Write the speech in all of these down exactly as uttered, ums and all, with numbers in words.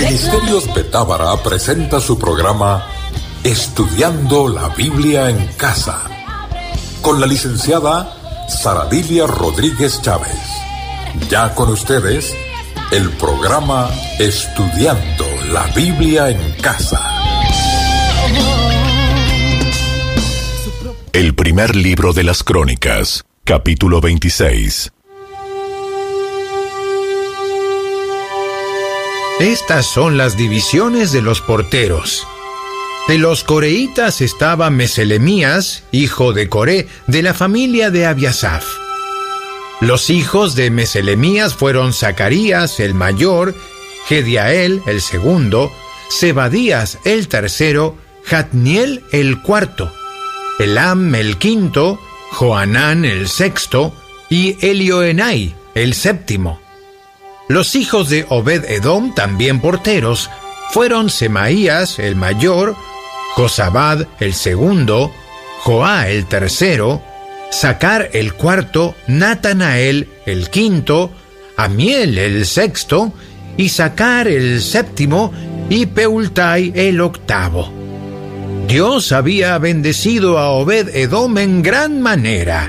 Ministerios Betábara presenta su programa Estudiando la Biblia en Casa, con la licenciada Saradilia Rodríguez Chávez. Ya con ustedes, el programa Estudiando la Biblia en Casa. El primer libro de las Crónicas, capítulo veintiséis. Estas son las divisiones de los porteros. De los coreitas estaba Meselemías, hijo de Coré, de la familia de Abiasaf. Los hijos de Meselemías fueron Zacarías, el mayor, Gediael, el segundo, Zebadías, el tercero, Jatniel, el cuarto, Elam, el quinto, Johanán, el sexto, y Elioenai, el séptimo. Los hijos de Obed-Edom, también porteros, fueron Semaías, el mayor, Josabad, el segundo, Joá, el tercero, Sacar, el cuarto, Natanael, el quinto, Amiel, el sexto, Isacar, el séptimo, y Peultai, el octavo. Dios había bendecido a Obed-Edom en gran manera.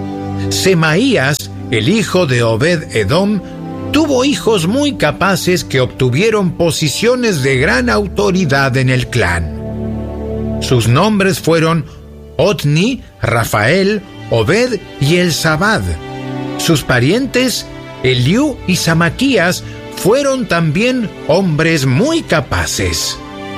Semaías, el hijo de Obed-Edom, tuvo hijos muy capaces que obtuvieron posiciones de gran autoridad en el clan. Sus nombres fueron Otni, Rafael, Obed y Elzabad. Sus parientes, Eliú y Samaquías, fueron también hombres muy capaces.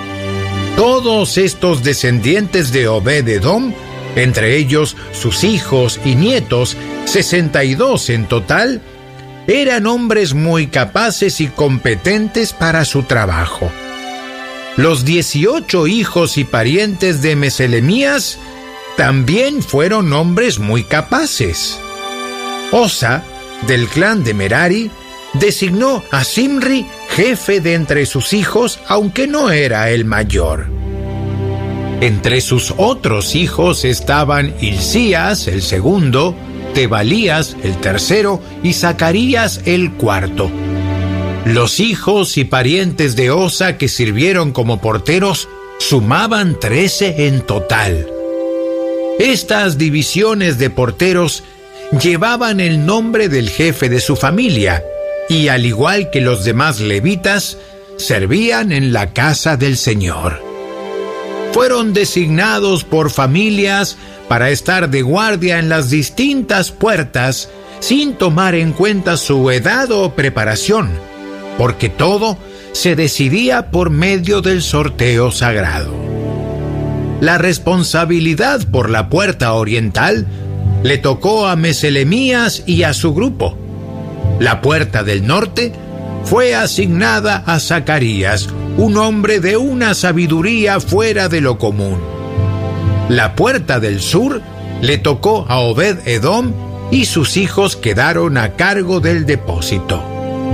Todos estos descendientes de Obed-Edom, entre ellos sus hijos y nietos, sesenta y dos en total, eran hombres muy capaces y competentes para su trabajo. Los dieciocho hijos y parientes de Meselemías también fueron hombres muy capaces. Osa, del clan de Merari, designó a Simri jefe de entre sus hijos, aunque no era el mayor. Entre sus otros hijos estaban Hilcías, el segundo, Tebalías, el tercero, y Zacarías, el cuarto. Los hijos y parientes de Osa que sirvieron como porteros sumaban trece en total. Estas divisiones de porteros llevaban el nombre del jefe de su familia y, al igual que los demás levitas, servían en la casa del Señor. Fueron designados por familias para estar de guardia en las distintas puertas sin tomar en cuenta su edad o preparación, porque todo se decidía por medio del sorteo sagrado. La responsabilidad por la puerta oriental le tocó a Meselemías y a su grupo. La puerta del norte fue asignada a Zacarías, un hombre de una sabiduría fuera de lo común. La puerta del sur le tocó a Obed-Edom y sus hijos quedaron a cargo del depósito.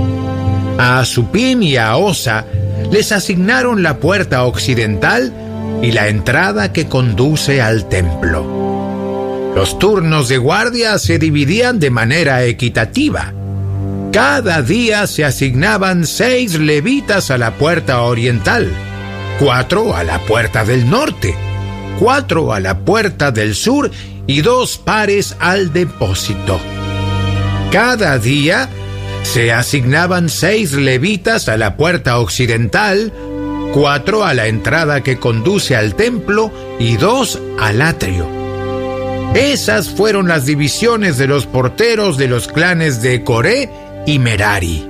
A Asupim y a Osa les asignaron la puerta occidental y la entrada que conduce al templo. Los turnos de guardia se dividían de manera equitativa. Cada día se asignaban seis levitas a la puerta oriental, cuatro a la puerta del norte, cuatro a la puerta del sur y dos pares al depósito. Cada día se asignaban seis levitas a la puerta occidental, cuatro a la entrada que conduce al templo y dos al atrio. Esas fueron las divisiones de los porteros de los clanes de Coré y Merari.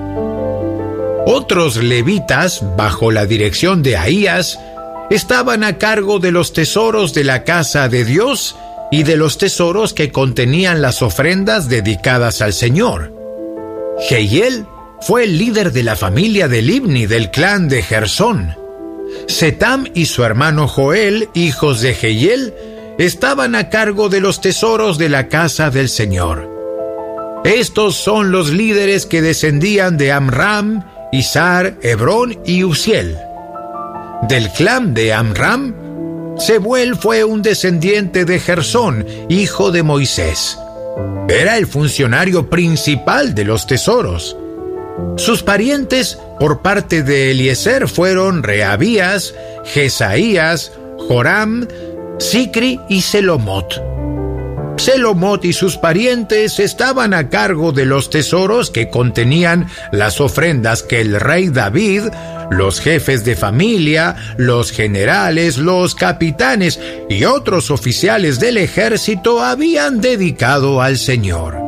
Otros levitas, bajo la dirección de Ahías, estaban a cargo de los tesoros de la casa de Dios y de los tesoros que contenían las ofrendas dedicadas al Señor. Jehiel fue el líder de la familia de Libni del clan de Gersón. Setam y su hermano Joel, hijos de Jehiel, estaban a cargo de los tesoros de la casa del Señor. Estos son los líderes que descendían de Amram, Izar, Hebrón y Uziel. Del clan de Amram, Sebuel fue un descendiente de Gersón, hijo de Moisés. Era el funcionario principal de los tesoros. Sus parientes por parte de Eliezer fueron Rehabías, Jesaías, Joram, Sicri y Selomot. Selomot y sus parientes estaban a cargo de los tesoros que contenían las ofrendas que el rey David, los jefes de familia, los generales, los capitanes y otros oficiales del ejército habían dedicado al Señor.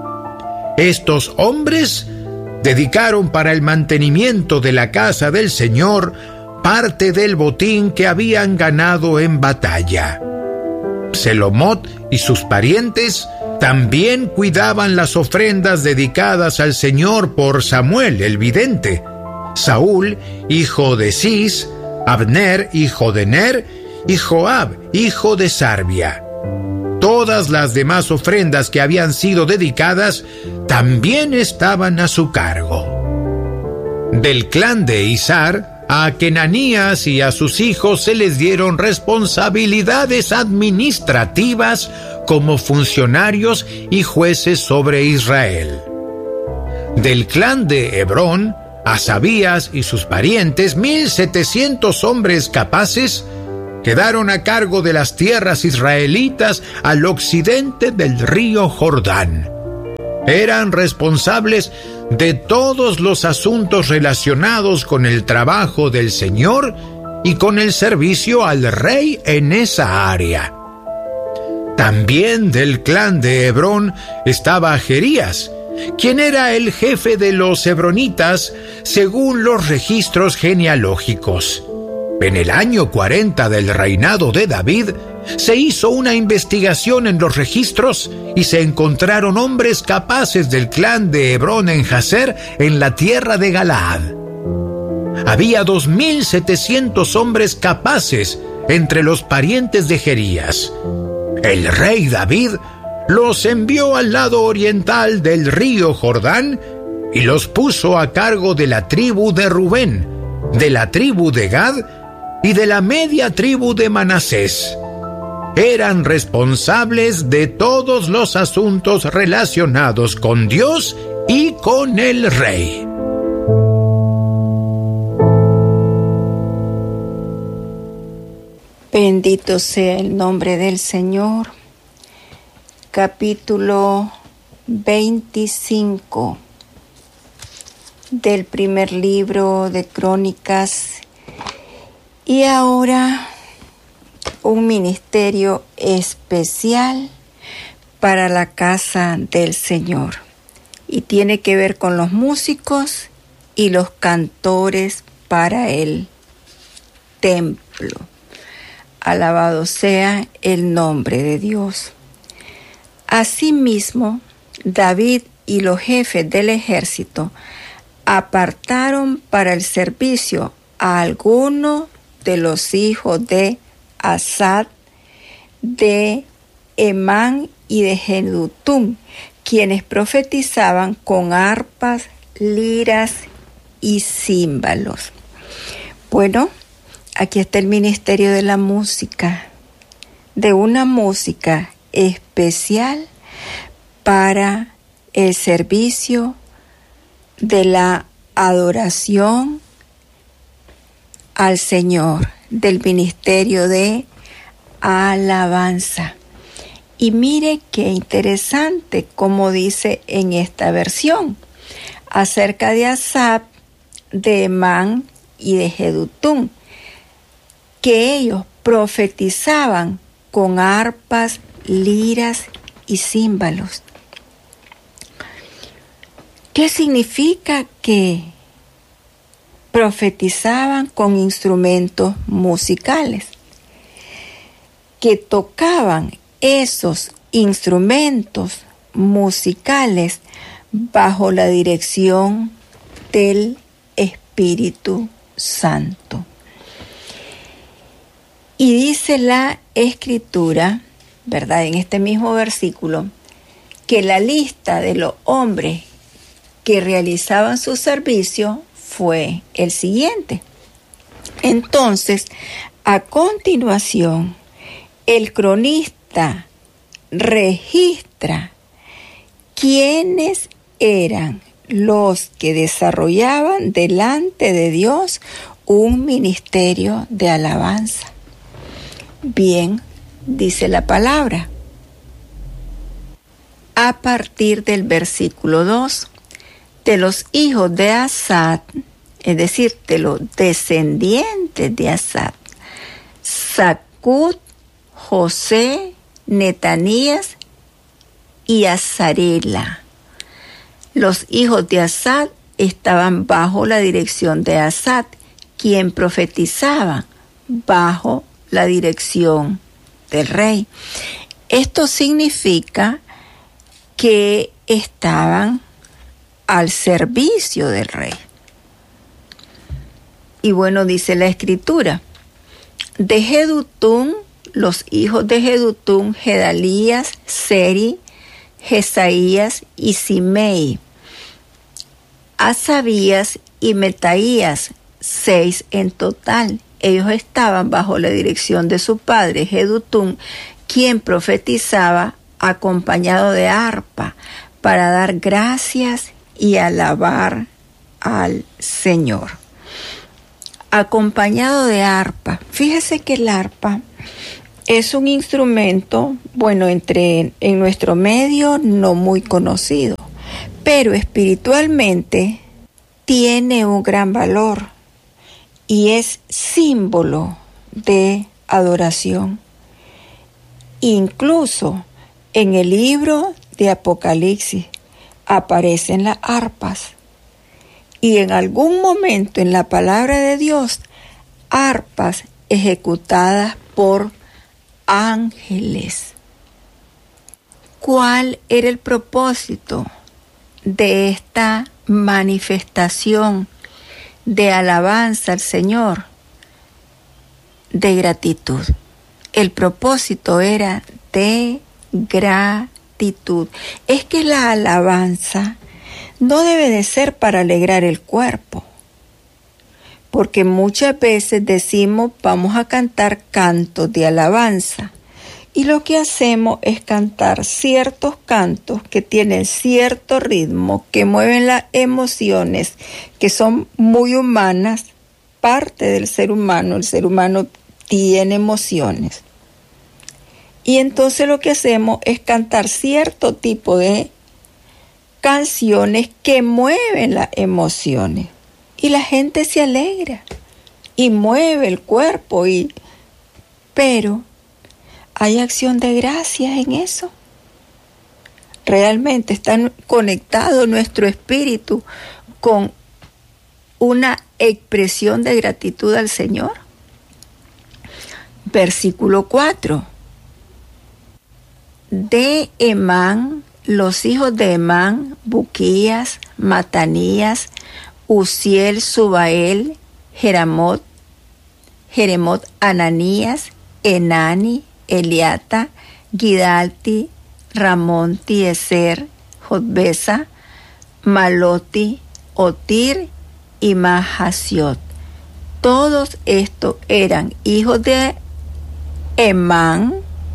Estos hombres dedicaron para el mantenimiento de la casa del Señor parte del botín que habían ganado en batalla. Selomot y sus parientes también cuidaban las ofrendas dedicadas al Señor por Samuel el vidente, Saúl, hijo de Cis, Abner, hijo de Ner, y Joab, hijo de Sarbia. Todas las demás ofrendas que habían sido dedicadas también estaban a su cargo. Del clan de Isar, a Kenanías y a sus hijos se les dieron responsabilidades administrativas como funcionarios y jueces sobre Israel. Del clan de Hebrón, Asabías y sus parientes, mil setecientos hombres capaces, quedaron a cargo de las tierras israelitas al occidente del río Jordán. Eran responsables de todos los asuntos relacionados con el trabajo del Señor y con el servicio al rey en esa área. También del clan de Hebrón estaba Jerías, quien era el jefe de los hebronitas según los registros genealógicos. En el año cuarenta del reinado de David, se hizo una investigación en los registros y se encontraron hombres capaces del clan de Hebrón en Jazer, en la tierra de Galaad. Había dos mil setecientos hombres capaces entre los parientes de Jerías. El rey David los envió al lado oriental del río Jordán y los puso a cargo de la tribu de Rubén, de la tribu de Gad y de la media tribu de Manasés. Eran responsables de todos los asuntos relacionados con Dios y con el rey. Bendito sea el nombre del Señor. Capítulo veinticinco del primer libro de Crónicas. Y ahora un ministerio especial para la casa del Señor. Y tiene que ver con los músicos y los cantores para el templo. Alabado sea el nombre de Dios. Asimismo, David y los jefes del ejército apartaron para el servicio a algunos de los hijos de Asad, de Emán y de Jedutún, quienes profetizaban con arpas, liras y címbalos. Bueno, aquí está el ministerio de la música, de una música especial para el servicio de la adoración al Señor, del ministerio de alabanza. Y mire qué interesante como dice en esta versión acerca de Asaf, de Emán y de Jedutún, que ellos profetizaban con arpas, liras y címbalos. ¿Qué significa que profetizaban con instrumentos musicales? Que tocaban esos instrumentos musicales bajo la dirección del Espíritu Santo. Y dice la Escritura, ¿verdad?, en este mismo versículo, que la lista de los hombres que realizaban su servicio fue el siguiente. Entonces, a continuación, el cronista registra quiénes eran los que desarrollaban delante de Dios un ministerio de alabanza. Bien, dice la palabra, a partir del versículo dos, de los hijos de Asaf, es decir, de los descendientes de Asaf, Zacud, José, Netanías y Azarela. Los hijos de Asaf estaban bajo la dirección de Asaf, quien profetizaba bajo la dirección del rey. Esto significa que estaban al servicio del rey. Y bueno, dice la escritura, de Jedutún, los hijos de Jedutún, Gedalías, Seri, Jesaías y Simei, Asabías y Metaías, seis en total. Ellos estaban bajo la dirección de su padre, Jedutún, quien profetizaba acompañado de arpa para dar gracias y alabar al Señor. Acompañado de arpa. Fíjese que el arpa es un instrumento, bueno, entre en nuestro medio no muy conocido, pero espiritualmente tiene un gran valor y es símbolo de adoración. Incluso en el libro de Apocalipsis aparecen las arpas. Y en algún momento en la palabra de Dios, arpas ejecutadas por ángeles. ¿Cuál era el propósito de esta manifestación de alabanza al Señor? De gratitud. El propósito era de gratitud. Es que la alabanza no debe de ser para alegrar el cuerpo, porque muchas veces decimos vamos a cantar cantos de alabanza y lo que hacemos es cantar ciertos cantos que tienen cierto ritmo, que mueven las emociones, que son muy humanas, parte del ser humano. El ser humano tiene emociones. Y entonces lo que hacemos es cantar cierto tipo de canciones que mueven las emociones y la gente se alegra y mueve el cuerpo, y pero ¿hay acción de gracias en eso? ¿Realmente está conectado nuestro espíritu con una expresión de gratitud al Señor? Versículo cuatro. De Emán, los hijos de Emán, Buquías, Matanías, Uziel, Subael, Jeramot, Jeremot, Ananías, Enani, Eliata, Gidalti, Ramonti, Eser, Jotbesa, Maloti, Otir y Mahasiot. Todos estos eran hijos de Emán,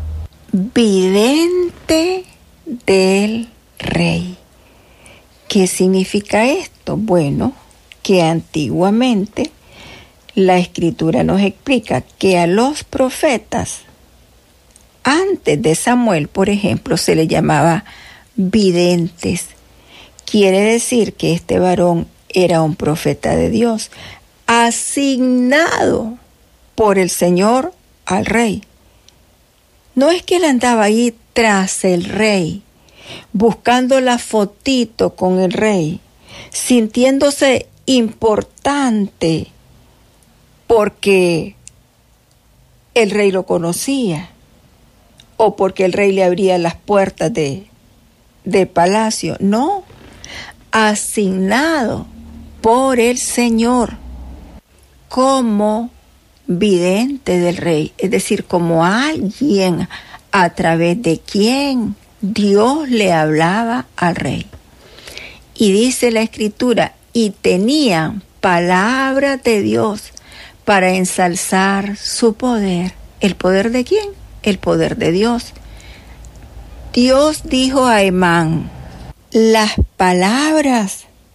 vidente del rey. ¿Qué significa esto? Bueno, que antiguamente la Escritura nos explica que a los profetas, antes de Samuel, por ejemplo, se le llamaba videntes. Quiere decir que este varón era un profeta de Dios, asignado por el Señor al rey. No es que él andaba ahí tras el rey, buscando la fotito con el rey, sintiéndose importante porque el rey lo conocía o porque el rey le abría las puertas de, de palacio. No, asignado por el Señor como vidente del rey, es decir, como alguien a través de quien Dios le hablaba al rey. Y dice la Escritura, y tenían palabras de Dios para ensalzar su poder. ¿El poder de quién? El poder de Dios. Dios dijo a Emán, las palabras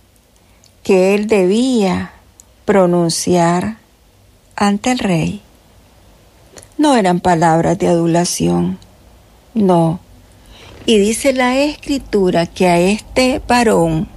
que él debía pronunciar ante el rey. No eran palabras de adulación, no. Y dice la Escritura que a este varón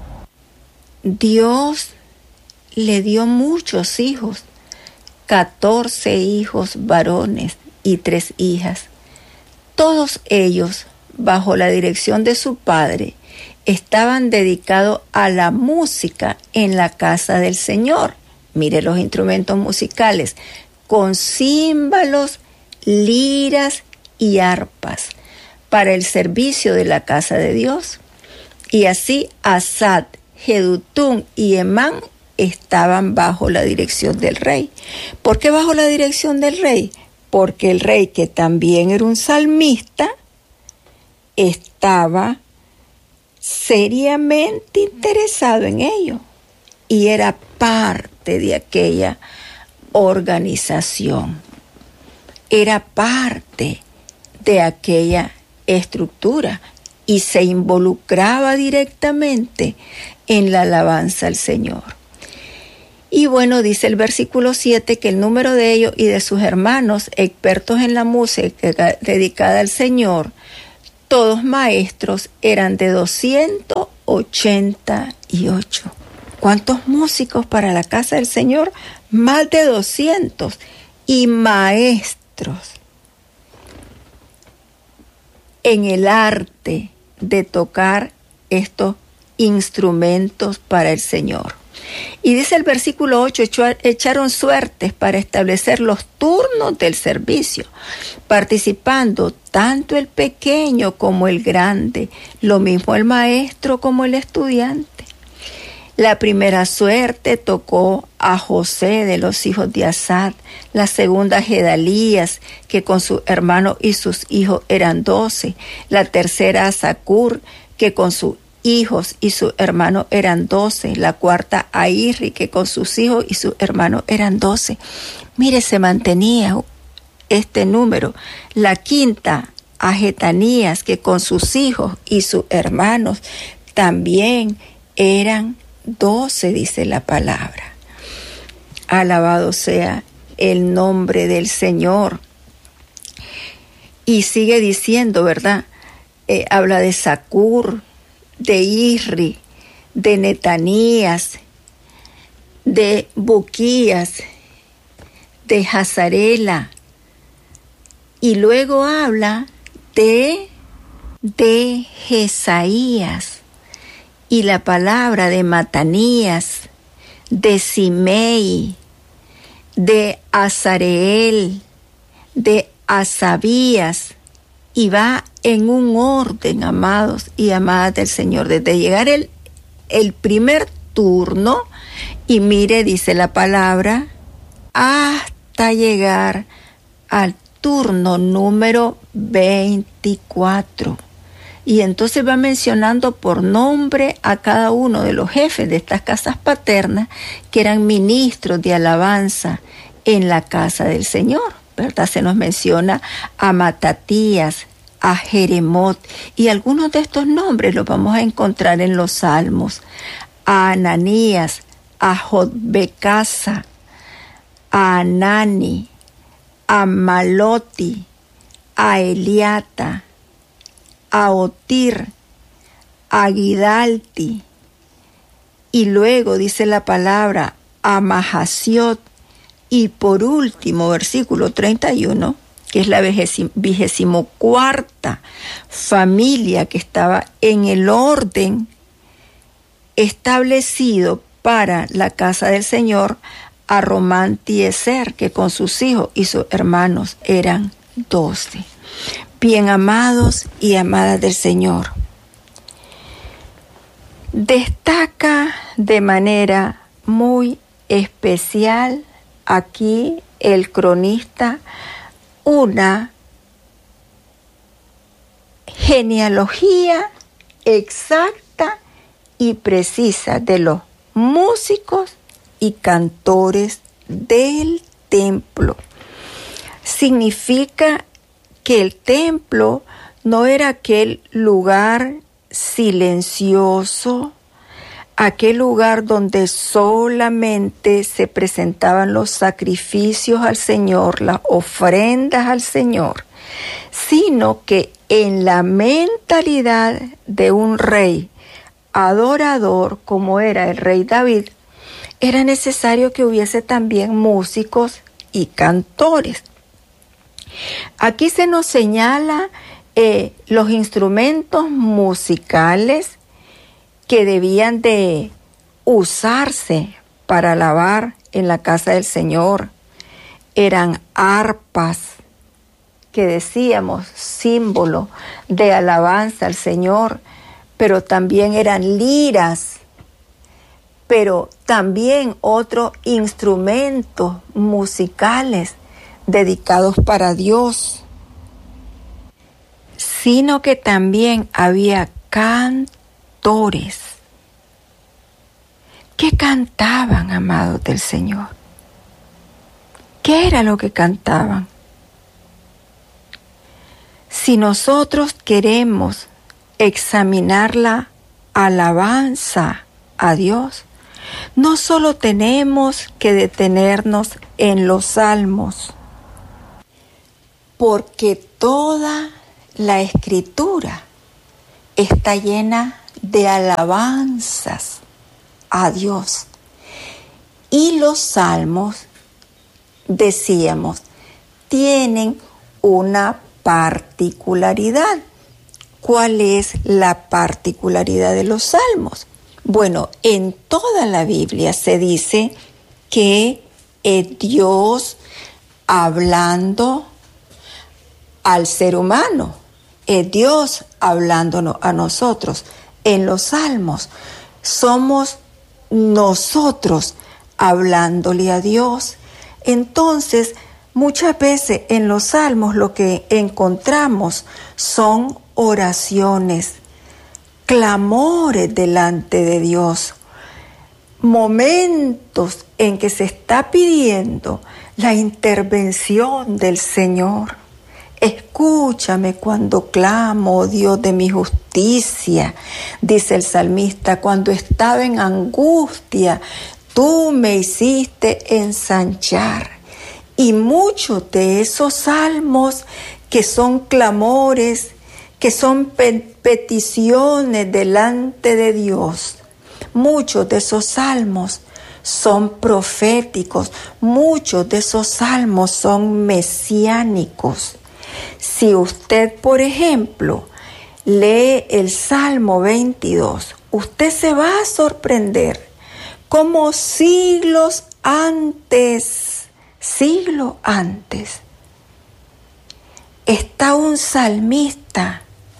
Dios le dio muchos hijos, catorce hijos varones y tres hijas. Todos ellos, bajo la dirección de su padre, estaban dedicados a la música en la casa del Señor. Mire los instrumentos musicales, con címbalos, liras y arpas, para el servicio de la casa de Dios. Y así Asad, Jedutún y Emán estaban bajo la dirección del rey. ¿Por qué bajo la dirección del rey? Porque el rey, que también era un salmista, estaba seriamente interesado en ello y era parte de aquella organización, era parte de aquella estructura y se involucraba directamente en la alabanza al Señor. Y bueno, dice el versículo siete que el número de ellos y de sus hermanos, expertos en la música dedicada al Señor, todos maestros, eran de doscientos ochenta y ocho. ¿Cuántos músicos para la casa del Señor? Más de doscientos. Y maestros en el arte de tocar estos instrumentos para el Señor. Y dice el versículo ocho, echaron suertes para establecer los turnos del servicio, participando tanto el pequeño como el grande, lo mismo el maestro como el estudiante. La primera suerte tocó a José de los hijos de Asad, la segunda a Gedalías, que con su hermano y sus hijos eran doce, la tercera a Zacur, que con sus hijos y su hermano eran doce, la cuarta a Irri, que con sus hijos y su hermano eran doce. Mire, se mantenía este número. La quinta a Getanías, que con sus hijos y sus hermanos también eran doce, dice la palabra. Alabado sea el nombre del Señor. Y sigue diciendo, ¿verdad? Eh, habla de Zacur, de Irri, de Netanías, de Buquías, de Hazarela, y luego habla de, de Jesaías, y la palabra de Matanías, de Simei, de Azareel, de Asabías, y va en un orden, amados y amadas del Señor, desde llegar el, el primer turno, y mire, dice la palabra, hasta llegar al turno número veinticuatro. Y entonces va mencionando por nombre a cada uno de los jefes de estas casas paternas, que eran ministros de alabanza en la casa del Señor, ¿verdad? Se nos menciona a Matatías, a Jeremot, y algunos de estos nombres los vamos a encontrar en los Salmos, a Ananías, a Jotbecasa, a Anani, a Maloti, a Eliata, a Otir, a Gidalti, y luego dice la palabra a Mahasiot, y por último, versículo treinta y uno, que es la vigésimo cuarta familia que estaba en el orden establecido para la casa del Señor, a Román Tieser, que con sus hijos y sus hermanos eran doce. Bien, amados y amadas del Señor, destaca de manera muy especial aquí el cronista una genealogía exacta y precisa de los músicos y cantores del templo. Significa que el templo no era aquel lugar silencioso, aquel lugar donde solamente se presentaban los sacrificios al Señor, las ofrendas al Señor, sino que en la mentalidad de un rey adorador como era el rey David, era necesario que hubiese también músicos y cantores. Aquí se nos señala eh, los instrumentos musicales que debían de usarse para alabar en la casa del Señor. Eran arpas, que decíamos, símbolo de alabanza al Señor, pero también eran liras, pero también otros instrumentos musicales dedicados para Dios, sino que también había cantores que cantaban, amados del Señor. ¿Qué era lo que cantaban? Si nosotros queremos examinar la alabanza a Dios, no solo tenemos que detenernos en los salmos, porque toda la Escritura está llena de alabanzas a Dios. Y los salmos, decíamos, tienen una particularidad. ¿Cuál es la particularidad de los salmos? Bueno, en toda la Biblia se dice que es Dios hablando al ser humano, es Dios hablándonos a nosotros. En los salmos somos nosotros hablándole a Dios. Entonces, muchas veces en los salmos lo que encontramos son oraciones, clamores delante de Dios, momentos en que se está pidiendo la intervención del Señor. Escúchame cuando clamo, oh Dios de mi justicia, dice el salmista, cuando estaba en angustia, tú me hiciste ensanchar. Y muchos de esos salmos que son clamores, que son pe- peticiones delante de Dios, muchos de esos salmos son proféticos, muchos de esos salmos son mesiánicos. Si usted, por ejemplo, lee el Salmo veintidós, usted se va a sorprender cómo siglos antes, siglos antes, está un salmista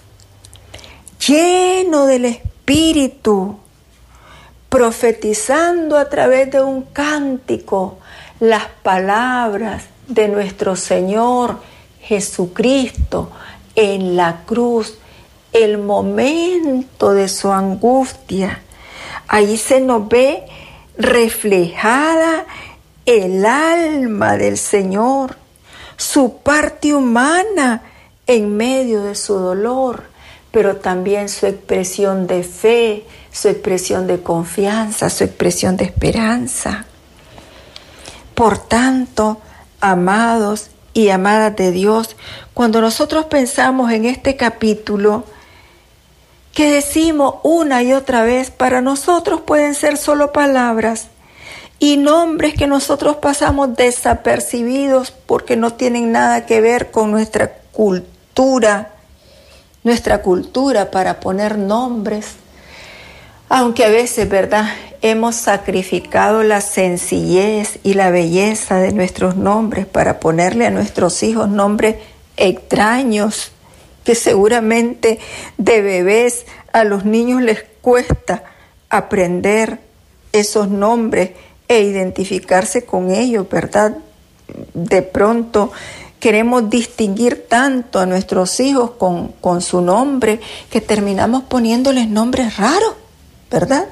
lleno del Espíritu, profetizando a través de un cántico las palabras de nuestro Señor Jesucristo en la cruz, el momento de su angustia. Ahí se nos ve reflejada el alma del Señor, su parte humana en medio de su dolor, pero también su expresión de fe, su expresión de confianza, su expresión de esperanza. Por tanto, amados y amadas de Dios, cuando nosotros pensamos en este capítulo, que decimos una y otra vez, para nosotros pueden ser solo palabras y nombres que nosotros pasamos desapercibidos porque no tienen nada que ver con nuestra cultura, nuestra cultura para poner nombres. Aunque a veces, ¿verdad?, hemos sacrificado la sencillez y la belleza de nuestros nombres para ponerle a nuestros hijos nombres extraños, que seguramente de bebés a los niños les cuesta aprender esos nombres e identificarse con ellos, ¿verdad? De pronto queremos distinguir tanto a nuestros hijos con, con su nombre que terminamos poniéndoles nombres raros, ¿verdad?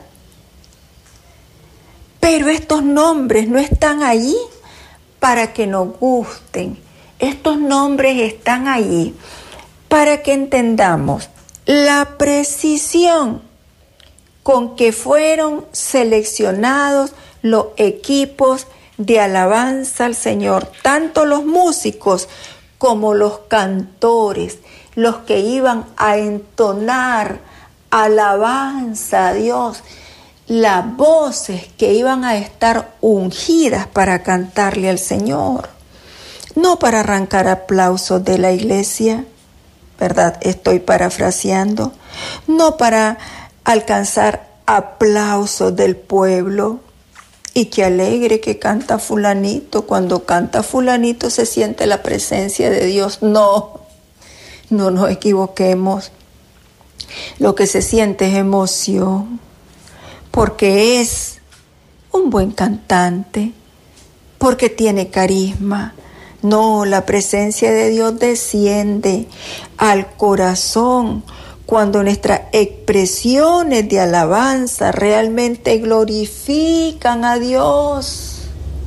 Pero estos nombres no están allí para que nos gusten. Estos nombres están allí para que entendamos la precisión con que fueron seleccionados los equipos de alabanza al Señor, tanto los músicos como los cantores, los que iban a entonar alabanza a Dios, las voces que iban a estar ungidas para cantarle al Señor, no para arrancar aplausos de la iglesia, ¿verdad? Estoy parafraseando, no para alcanzar aplausos del pueblo. Y qué alegre que canta fulanito. Cuando canta fulanito se siente la presencia de Dios. No, no nos equivoquemos. Lo que se siente es emoción, porque es un buen cantante, porque tiene carisma. No, la presencia de Dios desciende al corazón cuando nuestras expresiones de alabanza realmente glorifican a Dios.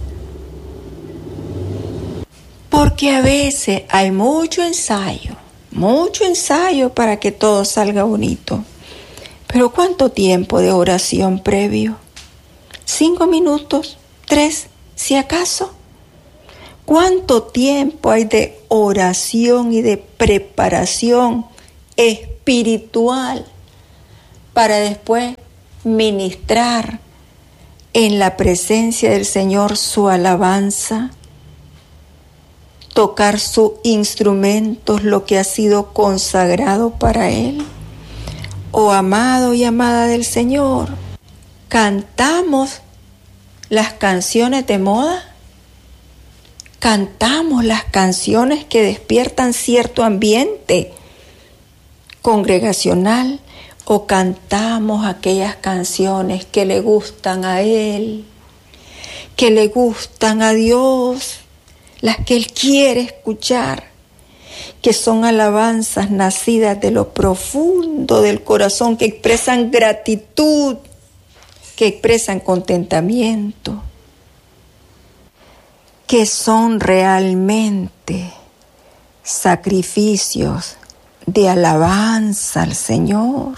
Porque a veces hay mucho ensayo, mucho ensayo para que todo salga bonito. Pero ¿cuánto tiempo de oración previo? ¿Cinco minutos? ¿Tres? Si acaso. ¿Cuánto tiempo hay de oración y de preparación espiritual para después ministrar en la presencia del Señor su alabanza, tocar sus instrumentos, lo que ha sido consagrado para Él? Oh amado y amada del Señor, ¿cantamos las canciones de moda? ¿Cantamos las canciones que despiertan cierto ambiente congregacional, o cantamos aquellas canciones que le gustan a Él, que le gustan a Dios, las que Él quiere escuchar, que son alabanzas nacidas de lo profundo del corazón, que expresan gratitud, que expresan contentamiento, que son realmente sacrificios de alabanza al Señor?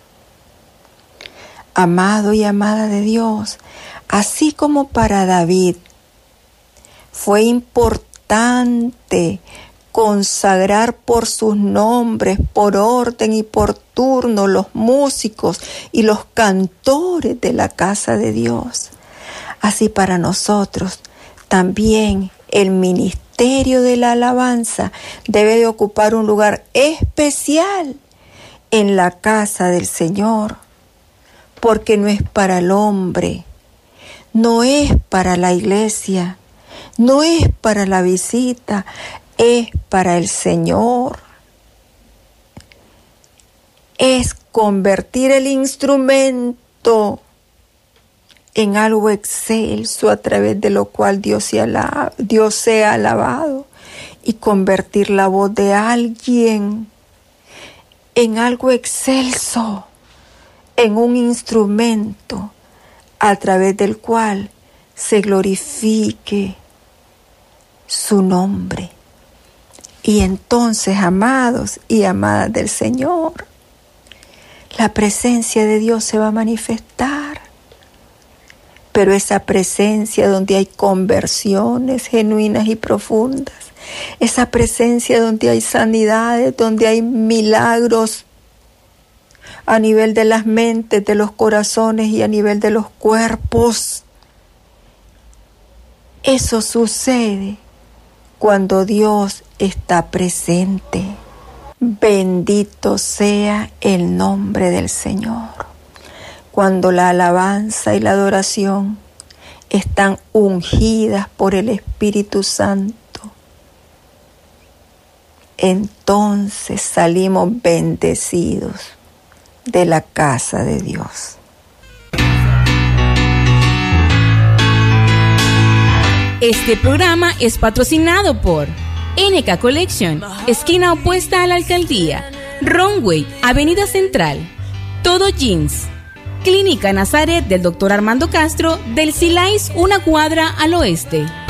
Amado y amada de Dios, así como para David fue importante consagrar por sus nombres, por orden y por turno, los músicos y los cantores de la casa de Dios, así para nosotros también el ministerio de la alabanza debe de ocupar un lugar especial en la casa del Señor, porque no es para el hombre, no es para la iglesia, no es para la visita, es para el Señor. Es convertir el instrumento en algo excelso a través de lo cual Dios sea, alab- Dios sea alabado, y convertir la voz de alguien en algo excelso, en un instrumento a través del cual se glorifique su nombre. Y entonces, amados y amadas del Señor, la presencia de Dios se va a manifestar. Pero esa presencia donde hay conversiones genuinas y profundas, esa presencia donde hay sanidades, donde hay milagros a nivel de las mentes, de los corazones y a nivel de los cuerpos, eso sucede cuando Dios está presente. Bendito sea el nombre del Señor. Cuando la alabanza y la adoración están ungidas por el Espíritu Santo, entonces salimos bendecidos de la casa de Dios. Este programa es patrocinado por N K Collection, esquina opuesta a la alcaldía, Runway, Avenida Central, Todo Jeans, Clínica Nazaret del doctor Armando Castro, del Silais, una cuadra al oeste.